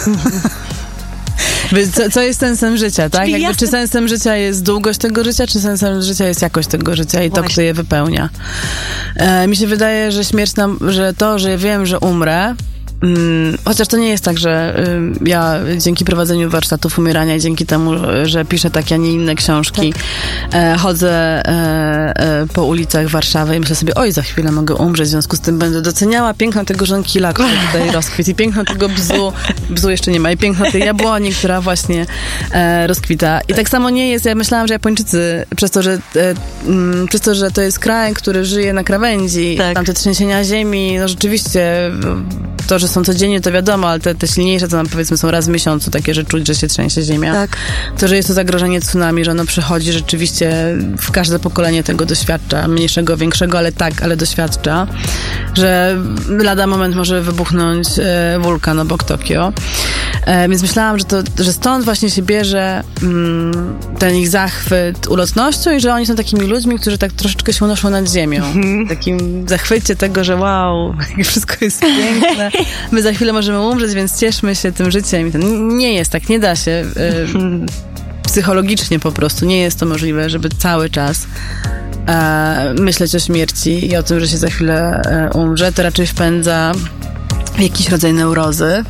Co jest sensem życia, tak? Czy sensem życia jest długość tego życia, czy sensem życia jest jakość tego życia i to, kto je wypełnia? Mi się wydaje, że śmierć że ja wiem, że umrę, chociaż to nie jest tak, że ja dzięki prowadzeniu warsztatów umierania i dzięki temu, że piszę takie, a nie inne książki, chodzę po ulicach Warszawy i myślę sobie: oj, za chwilę mogę umrzeć, w związku z tym będę doceniała piękno tego żonkila, który tutaj rozkwitł, i piękno tego bzu jeszcze nie ma, i piękno tej jabłoni, która właśnie rozkwita. I tak samo nie jest, ja myślałam, że Japończycy, przez to, że to jest kraj, który żyje na krawędzi, tam te trzęsienia ziemi, no rzeczywiście to, że są codziennie, to wiadomo, ale te silniejsze, to nam powiedzmy są raz w miesiącu, takie, że czuć, że się trzęsie ziemia. Tak. To, że jest to zagrożenie tsunami, że ono przychodzi rzeczywiście, w każde pokolenie tego doświadcza, mniejszego, większego, ale doświadcza, że lada moment może wybuchnąć wulkan obok Tokio. Więc myślałam, że stąd właśnie się bierze ten ich zachwyt ulotnością i że oni są takimi ludźmi, którzy tak troszeczkę się unoszą nad ziemią. W takim zachwycie tego, że wow, wszystko jest piękne, my za chwilę możemy umrzeć, więc cieszmy się tym życiem. Nie jest tak, nie da się. Psychologicznie po prostu nie jest to możliwe, żeby cały czas myśleć o śmierci i o tym, że się za chwilę umrze. To raczej wpędza w jakiś rodzaj neurozy,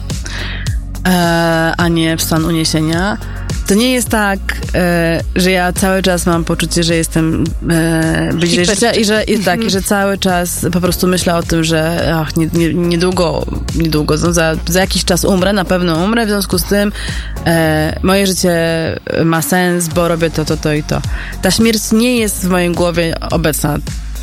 a nie w stan uniesienia. To nie jest tak, że ja cały czas mam poczucie, że jestem bliżej życia i że cały czas po prostu myślę o tym, że niedługo, no za jakiś czas umrę, na pewno umrę, w związku z tym moje życie ma sens, bo robię to i to. Ta śmierć nie jest w mojej głowie obecna,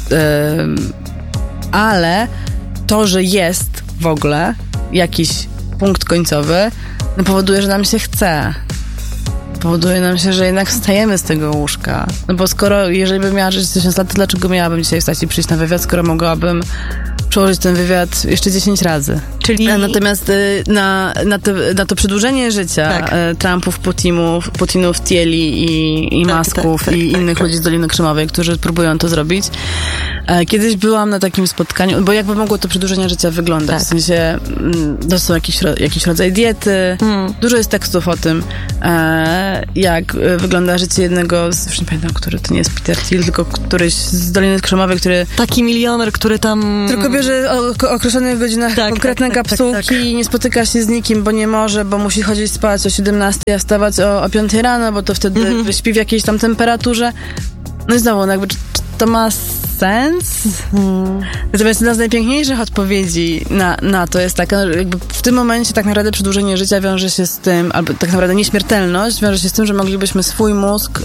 ale to, że jest w ogóle jakiś punkt końcowy, powoduje, że nam się chce. Powoduje nam się, że jednak wstajemy z tego łóżka. No bo jeżeli bym miała żyć 1000 lat, to dlaczego miałabym dzisiaj wstać i przyjść na wywiad, skoro mogłabym przełożyć ten wywiad jeszcze 10 razy. Czyli natomiast na to przedłużenie życia Trumpów, Putinów, Tieli i Masków i innych ludzi z Doliny Krzemowej, którzy próbują to zrobić. Kiedyś byłam na takim spotkaniu, bo jakby mogło to przedłużenie życia wyglądać. W sensie, to są jakiś rodzaj diety. Dużo jest tekstów o tym, jak wygląda życie jednego już nie pamiętam, który to nie jest Peter Thiel, tylko któryś z Doliny Krzemowej, który... Taki milioner, który tam... Tylko bierze o określonych godzinach konkretne kapsułki i nie spotyka się z nikim, bo nie może, bo musi chodzić spać o 17, a wstawać o 5 rano, bo to wtedy śpi w jakiejś tam temperaturze. No i znowu, jakby, czy to ma sens? Natomiast jedna z najpiękniejszych odpowiedzi na to jest taka, że jakby w tym momencie tak naprawdę przedłużenie życia wiąże się z tym, albo tak naprawdę nieśmiertelność wiąże się z tym, że moglibyśmy swój mózg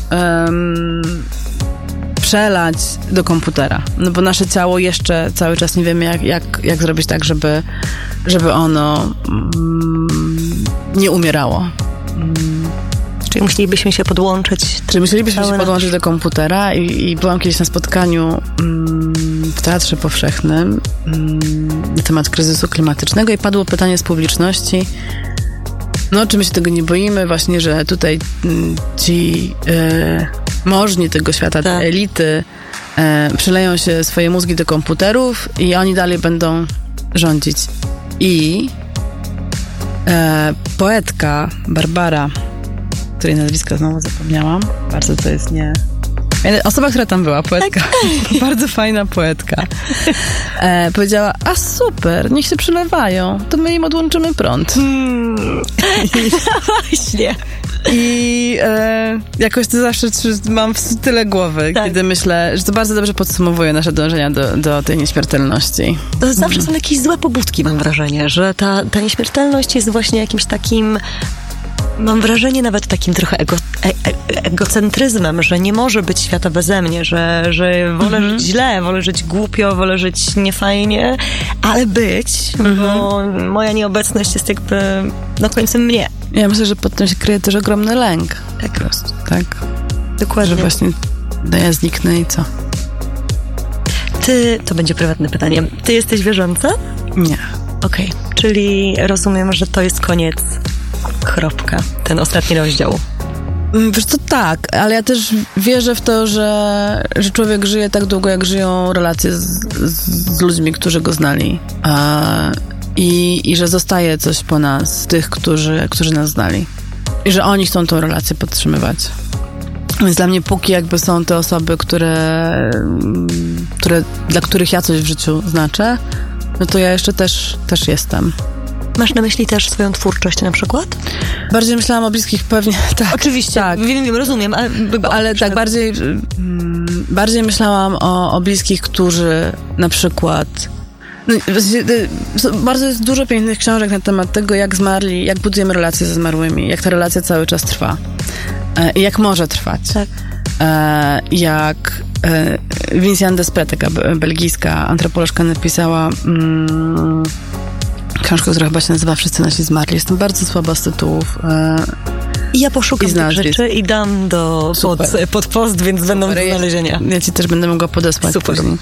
przelać do komputera. No bo nasze ciało jeszcze cały czas nie wiemy, jak zrobić tak, żeby ono nie umierało. Czyli musielibyśmy się podłączyć. Do komputera i byłam kiedyś na spotkaniu w Teatrze Powszechnym na temat kryzysu klimatycznego i padło pytanie z publiczności, no czy my się tego nie boimy właśnie, że tutaj ci możni tego świata, te elity przeleją się swoje mózgi do komputerów i oni dalej będą rządzić. I poetka Barbara, której nazwiska znowu zapomniałam. Bardzo to jest nie... Osoba, która tam była, poetka. Bardzo fajna poetka. Powiedziała, a super, niech się przelewają, to my im odłączymy prąd. Właśnie. I jakoś to zawsze mam w tyle głowy, kiedy myślę, że to bardzo dobrze podsumowuje nasze dążenia do tej nieśmiertelności. To zawsze są jakieś złe pobudki, mam wrażenie, że ta nieśmiertelność jest właśnie jakimś takim... Mam wrażenie nawet takim trochę egocentryzmem, że nie może być świata beze mnie, że wolę żyć źle, wolę żyć głupio, wolę żyć niefajnie, ale być, bo moja nieobecność jest jakby końcem mnie. Ja myślę, że pod tym się kryje też ogromny lęk. Tak. Po prostu, tak. Dokładnie. Że właśnie No ja zniknę i co? To będzie prywatne pytanie. Ty jesteś wierząca? Nie. Okej, czyli rozumiem, że to jest koniec. Kropka. Ten ostatni rozdział. Wiesz co, tak, ale ja też wierzę w to, że człowiek żyje tak długo, jak żyją relacje z ludźmi, którzy go znali. I że zostaje coś po nas, tych, którzy nas znali. I że oni chcą tą relację podtrzymywać. Więc dla mnie póki jakby są te osoby, dla których ja coś w życiu znaczę, no to ja jeszcze też jestem. Masz na myśli też swoją twórczość na przykład? Bardziej myślałam o bliskich pewnie, tak. Oczywiście, tak. Wiem, rozumiem, ale tak, bardziej myślałam o bliskich, którzy na przykład... Bardzo jest dużo pięknych książek na temat tego, jak zmarli, jak budujemy relacje ze zmarłymi, jak ta relacja cały czas trwa i jak może trwać. Tak. Jak Vinciane Desprez, taka belgijska antropolożka, napisała książkę, która chyba się nazywa Wszyscy nasi zmarli. Jestem bardzo słaba z tytułów. I ja poszukam tych rzeczy i dam pod post, więc będą do znalezienia. Ja ci też będę mogła podesłać. Super. Później.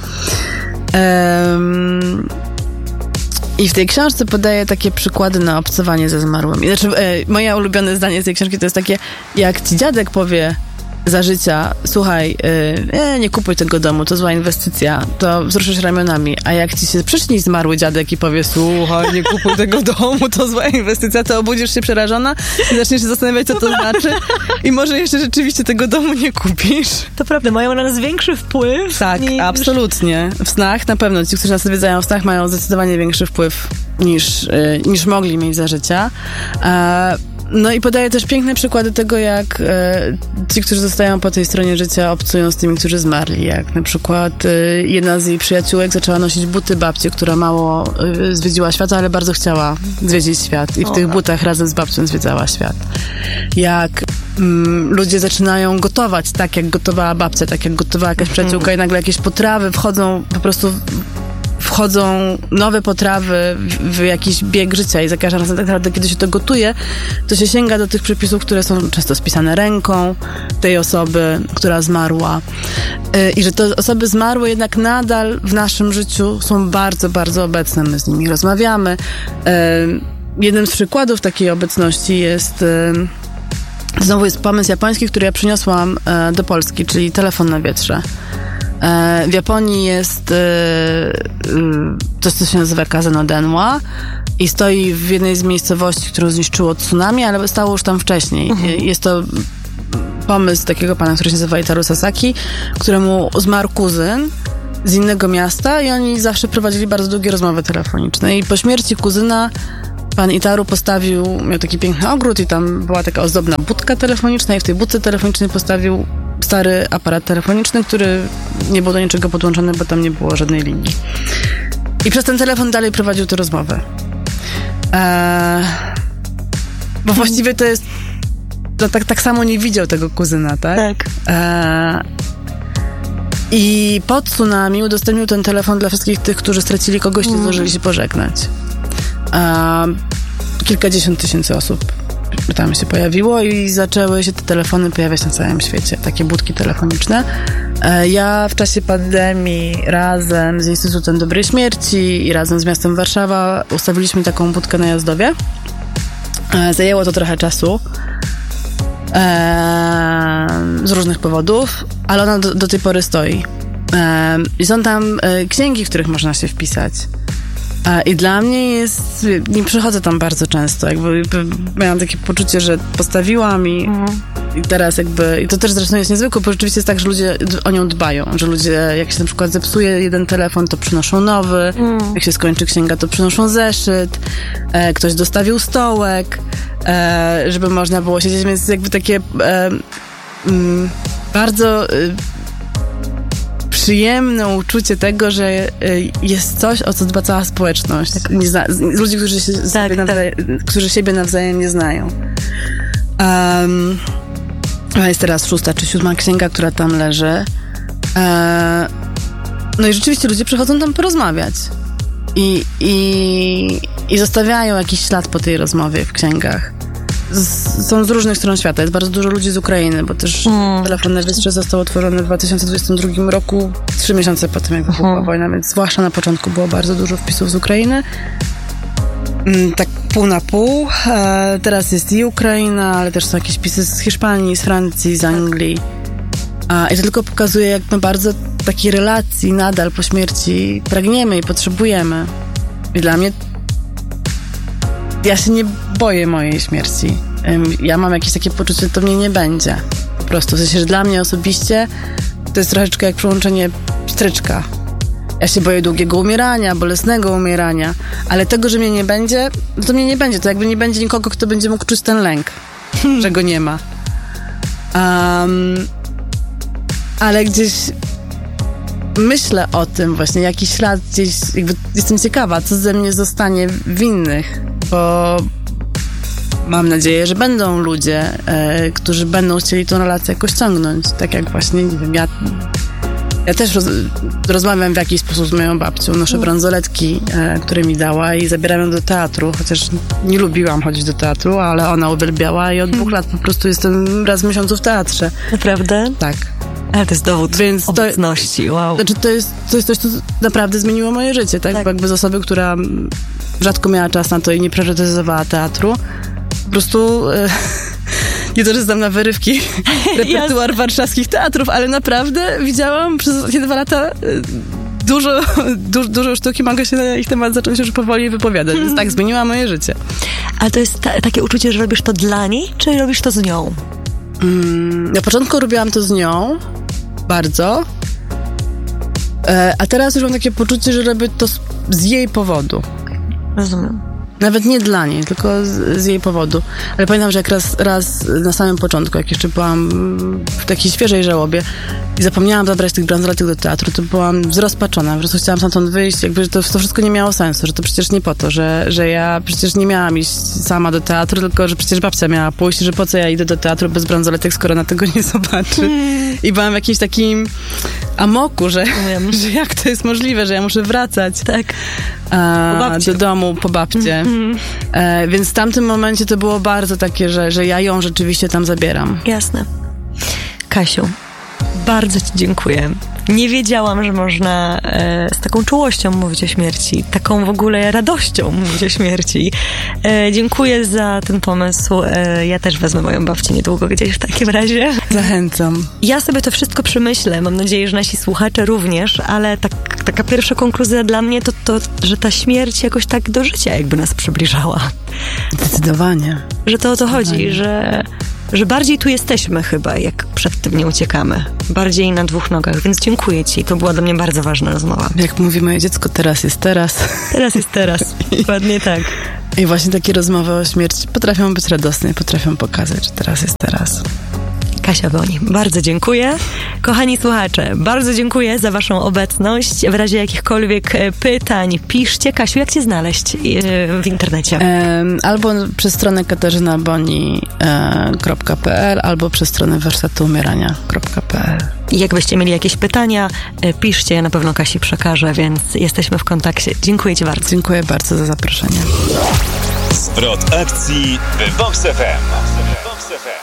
I w tej książce podaję takie przykłady na obcowanie ze zmarłymi. Znaczy, moje ulubione zdanie z tej książki to jest takie, jak ci dziadek powie za życia, słuchaj, nie kupuj tego domu, to zła inwestycja, to wzruszysz ramionami, a jak ci się przyśni zmarły dziadek i powie, słuchaj, nie kupuj tego domu, to zła inwestycja, to obudzisz się przerażona i zaczniesz się zastanawiać, co to znaczy i może jeszcze rzeczywiście tego domu nie kupisz. To prawda, mają na nas większy wpływ. Tak, absolutnie. W snach na pewno, ci, którzy nas odwiedzają w snach, mają zdecydowanie większy wpływ niż mogli mieć za życia. No i podaję też piękne przykłady tego, jak ci, którzy zostają po tej stronie życia, obcują z tymi, którzy zmarli. Jak na przykład jedna z jej przyjaciółek zaczęła nosić buty babci, która mało zwiedziła świata, ale bardzo chciała zwiedzić świat. I w tych butach razem z babcią zwiedzała świat. Jak ludzie zaczynają gotować tak, jak gotowała babcia, tak jak gotowała jakaś przyjaciółka i nagle jakieś potrawy wchodzą nowe potrawy w jakiś bieg życia i za każdym razem tak naprawdę, kiedy się to gotuje, to się sięga do tych przepisów, które są często spisane ręką tej osoby, która zmarła. I że te osoby zmarłe jednak nadal w naszym życiu są bardzo, bardzo obecne. My z nimi rozmawiamy. Jednym z przykładów takiej obecności znowu jest pomysł japoński, który ja przyniosłam do Polski, czyli telefon na wietrze. W Japonii jest coś, co się nazywa Kaze no Denwa i stoi w jednej z miejscowości, którą zniszczyło tsunami, ale stało już tam wcześniej. Jest to pomysł takiego pana, który się nazywa Itaru Sasaki, któremu zmarł kuzyn z innego miasta i oni zawsze prowadzili bardzo długie rozmowy telefoniczne. I po śmierci kuzyna pan Itaru miał taki piękny ogród i tam była taka ozdobna budka telefoniczna i w tej budce telefonicznej postawił stary aparat telefoniczny, który nie był do niczego podłączony, bo tam nie było żadnej linii. I przez ten telefon dalej prowadził te rozmowy. Bo właściwie to jest... No, tak samo nie widział tego kuzyna, tak? Tak. I po tsunami udostępnił ten telefon dla wszystkich tych, którzy stracili kogoś, nie zdążyli się pożegnać. Kilkadziesiąt tysięcy osób tam się pojawiło i zaczęły się te telefony pojawiać na całym świecie, takie budki telefoniczne. Ja w czasie pandemii razem z Instytutem Dobrej Śmierci i razem z miastem Warszawa ustawiliśmy taką budkę na Jazdowie. Zajęło to trochę czasu z różnych powodów, ale ona do tej pory stoi. I są tam księgi, w których można się wpisać. I dla mnie nie przychodzę tam bardzo często, jakby miałam takie poczucie, że postawiłam i teraz i to też zresztą jest niezwykłe, bo rzeczywiście jest tak, że ludzie o nią dbają, że ludzie, jak się na przykład zepsuje jeden telefon, to przynoszą nowy, jak się skończy księga, to przynoszą zeszyt, ktoś dostawił stołek, żeby można było siedzieć, więc jakby takie bardzo przyjemne uczucie tego, że jest coś, o co dba cała społeczność. Tak. Ludzi, którzy siebie nawzajem nie znają. Jest teraz 6. czy 7. księga, która tam leży. No i rzeczywiście ludzie przychodzą tam porozmawiać. I zostawiają jakiś ślad po tej rozmowie w księgach. są z różnych stron świata. Jest bardzo dużo ludzi z Ukrainy, bo też Telefon na Wystrze został otworzony w 2022 roku, 3 miesiące po tym, jak wybuchła wojna, więc zwłaszcza na początku było bardzo dużo wpisów z Ukrainy. Tak pół na pół. Teraz jest i Ukraina, ale też są jakieś wpisy z Hiszpanii, z Francji, z Anglii. I to tylko pokazuje, jak my bardzo takiej relacji nadal po śmierci pragniemy i potrzebujemy. I dla mnie ja się nie boję mojej śmierci. Ja mam jakieś takie poczucie, że to mnie nie będzie. Po prostu. W sensie, że dla mnie osobiście to jest troszeczkę jak przełączenie pstryczka. Ja się boję długiego umierania, bolesnego umierania, ale tego, że mnie nie będzie, to mnie nie będzie. To jakby nie będzie nikogo, kto będzie mógł czuć ten lęk, że go nie ma. Ale gdzieś myślę o tym właśnie, jaki ślad gdzieś, jakby jestem ciekawa, co ze mnie zostanie w innych, bo mam nadzieję, że będą ludzie, którzy będą chcieli tę relację jakoś ciągnąć. Tak jak właśnie, nie wiem, ja też rozmawiam w jakiś sposób z moją babcią, noszę bransoletki, które mi dała i zabieram ją do teatru, chociaż nie lubiłam chodzić do teatru, ale ona uwielbiała i od 2 lat po prostu jestem raz w miesiącu w teatrze. Naprawdę? Tak. Ale to jest dowód obecności, wow. Znaczy to jest coś, co naprawdę zmieniło moje życie, tak? Bo jakby z osoby, która rzadko miała czas na to i nie priorytetyzowała teatru, po prostu nie to, że znam na wyrywki repertuar warszawskich teatrów, ale naprawdę widziałam przez te 2 lata dużo sztuki, mogę się na ich temat zacząć już powoli wypowiadać, więc tak, zmieniła moje życie. Ale to jest takie uczucie, że robisz to dla niej, czy robisz to z nią? Na początku robiłam to z nią, bardzo, a teraz już mam takie poczucie, że robię to z jej powodu. Rozumiem. Nawet nie dla niej, tylko z jej powodu. Ale pamiętam, że jak raz na samym początku, jak jeszcze byłam w takiej świeżej żałobie i zapomniałam zabrać tych bransoletek do teatru, to byłam zrozpaczona. Po prostu chciałam stamtąd wyjść, jakby to wszystko nie miało sensu, że to przecież nie po to, że ja przecież nie miałam iść sama do teatru, tylko że przecież babcia miała pójść, że po co ja idę do teatru bez bransoletek, skoro na tego nie zobaczy. I byłam w jakimś takim amoku, że jak to jest możliwe, że ja muszę wracać do domu po babcie. Więc w tamtym momencie to było bardzo takie, że ja ją rzeczywiście tam zabieram. Jasne. Kasiu, bardzo ci dziękuję. Nie wiedziałam, że można z taką czułością mówić o śmierci, taką w ogóle radością mówić o śmierci. Dziękuję za ten pomysł. Ja też wezmę moją babcię niedługo gdzieś w takim razie. Zachęcam. Ja sobie to wszystko przemyślę. Mam nadzieję, że nasi słuchacze również, ale taka pierwsza konkluzja dla mnie to, że ta śmierć jakoś tak do życia jakby nas przybliżała. Zdecydowanie. Że to o to chodzi, że bardziej tu jesteśmy chyba, jak przed tym nie uciekamy. Bardziej na 2 nogach, więc dziękuję ci. To była dla mnie bardzo ważna rozmowa. Jak mówi moje dziecko, teraz jest teraz. Teraz jest teraz. Dokładnie tak. I właśnie takie rozmowy o śmierci potrafią być radosne, potrafią pokazać, że teraz jest teraz. Kasia Boni, bardzo dziękuję. Kochani słuchacze, bardzo dziękuję za waszą obecność. W razie jakichkolwiek pytań piszcie. Kasiu, jak cię znaleźć w internecie? Albo przez stronę katarzynaboni.pl albo przez stronę warsztatuumierania.pl. I jakbyście mieli jakieś pytania, piszcie, ja na pewno Kasi przekażę, więc jesteśmy w kontakcie. Dziękuję ci bardzo. Dziękuję bardzo za zaproszenie. Zwrot akcji w Vox FM.